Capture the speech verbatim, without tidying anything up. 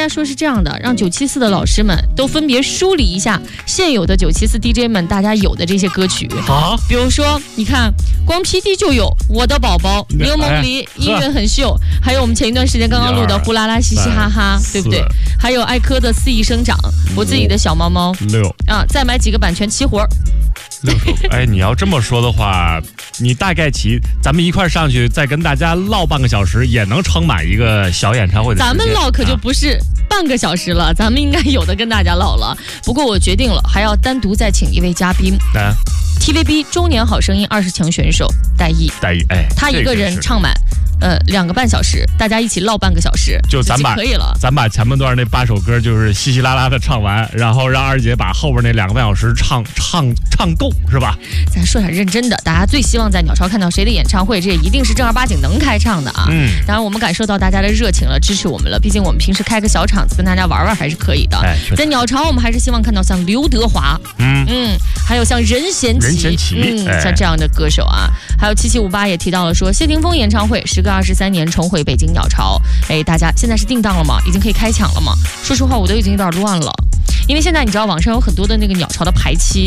说是这样的，让九七四的老师们都分别梳理一下现有的九七四 D J 们大家有的这些歌曲啊，比如说你看光 P D 就有我的宝宝、柠檬梨、音乐很秀，还有我们前一段时间刚刚录的呼啦啦嘻嘻哈哈，对不对？还有艾珂的肆意生长，我自己的小猫猫六啊，再买几个版权齐活。 六首，哎，你要这么说的话，你大概齐，咱们一块上去，再跟大家唠半个小时，也能撑满一个小演唱会的时间。 咱们唠可就不是半个小时了，啊、咱们应该有的跟大家唠了。不过我决定了，还要单独再请一位嘉宾。 啊、 T V B 中年好声音二十强选手戴毅， 戴毅，哎， 他一个人唱满。呃，两个半小时，大家一起唠半个小时， 就咱把可以了。 咱把前半段那八首歌就是稀稀拉拉的唱完，然后让二姐把后边那两个半小时唱唱唱够，是吧？ 咱说点认真的，大家最希望在鸟巢看到谁的演唱会，这也一定是正儿八经能开唱的啊。嗯，当然我们感受到大家的热情了，支持我们了。毕竟我们平时开个小场子跟大家玩玩还是可以的。哎，在鸟巢我们还是希望看到像刘德华，嗯嗯，还有像任贤齐， 任贤齐， 嗯，哎、像这样的歌手啊。还有七七五八也提到了说，谢霆锋演唱会时隔二十三年重回北京鸟巢，哎，大家现在是定档了吗？已经可以开抢了吗？说实话，我都已经有点乱了，因为现在你知道网上有很多的那个鸟巢的排期。